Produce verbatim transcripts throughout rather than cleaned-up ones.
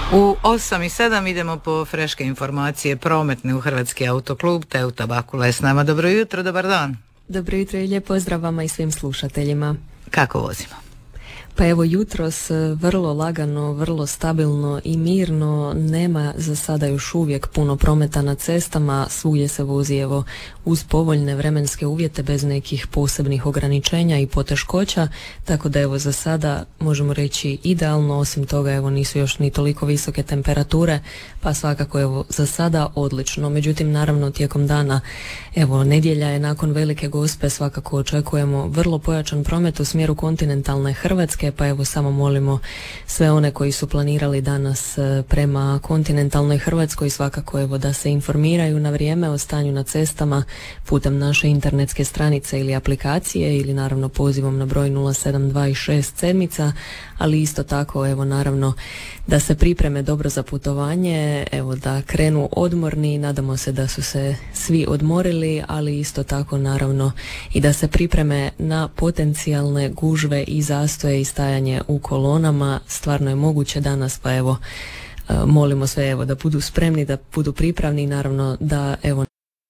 U osam i sedam idemo po freške informacije prometne u Hrvatski autoklub Teuta Bakula je s nama. Dobro jutro, dobar dan. Dobro jutro i lijep pozdrav vama i svim slušateljima. Kako vozimo? Pa evo jutros vrlo lagano, vrlo stabilno i mirno, nema za sada još uvijek puno prometa na cestama, svugdje se vozi evo uz povoljne vremenske uvjete bez nekih posebnih ograničenja i poteškoća, tako da evo za sada možemo reći idealno, osim toga evo nisu još ni toliko visoke temperature, pa svakako evo za sada odlično. Međutim naravno tijekom dana evo nedjelja je nakon Velike Gospe, svakako očekujemo vrlo pojačan promet u smjeru kontinentalne Hrvatske, pa evo samo molimo sve one koji su planirali danas prema kontinentalnoj Hrvatskoj svakako evo da se informiraju na vrijeme o stanju na cestama putem naše internetske stranice ili aplikacije ili naravno pozivom na broj nula sedam dva šest sedmica, ali isto tako evo naravno da se pripreme dobro za putovanje, evo da krenu odmorni, nadamo se da su se svi odmorili, ali isto tako naravno i da se pripreme na potencijalne gužve i zastoje i stajanje u kolonama. Stvarno je moguće danas, pa evo molimo sve evo da budu spremni, da budu pripravni i naravno da evo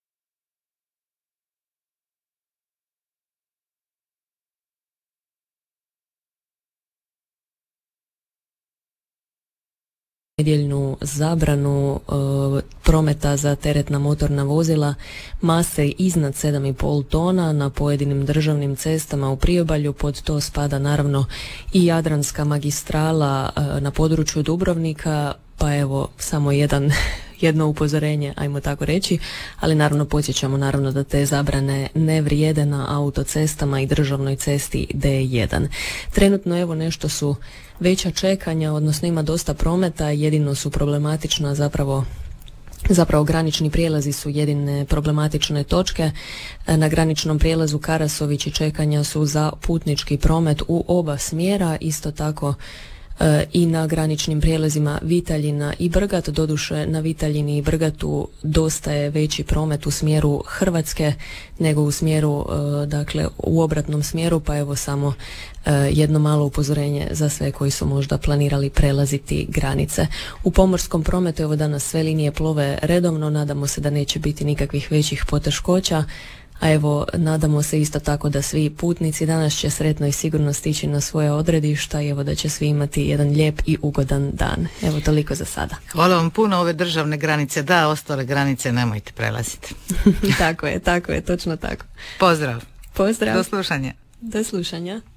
nedjeljnu zabranu e, prometa za teretna motorna vozila mase iznad sedam i pol tona na pojedinim državnim cestama u priobalju. Pod to spada naravno i Jadranska magistrala e, na području Dubrovnika, pa evo samo jedan jedno upozorenje, ajmo tako reći, ali naravno podsjećamo naravno da te zabrane ne vrijede na autocestama i državnoj cesti D jedan. Trenutno evo nešto su veća čekanja, odnosno ima dosta prometa, jedino su problematična zapravo Zapravo granični prijelazi su jedine problematične točke. Na graničnom prijelazu Karasovići čekanja su za putnički promet u oba smjera, isto tako i na graničnim prijelazima Vitaljina i Brgat. Doduše na Vitaljini i Brgatu dosta je veći promet u smjeru Hrvatske nego u smjeru, dakle u obratnom smjeru, pa evo samo jedno malo upozorenje za sve koji su možda planirali prelaziti granice. U pomorskom prometu evo danas sve linije plove redovno, nadamo se da neće biti nikakvih većih poteškoća. A evo, nadamo se isto tako da svi putnici danas će sretno i sigurno stići na svoje odredišta i evo da će svi imati jedan lijep i ugodan dan. Evo, toliko za sada. Hvala vam puno, ove državne granice, da, ostale granice nemojte prelaziti. Tako je, tako je, točno tako. Pozdrav. Pozdrav. Do slušanja. Do slušanja.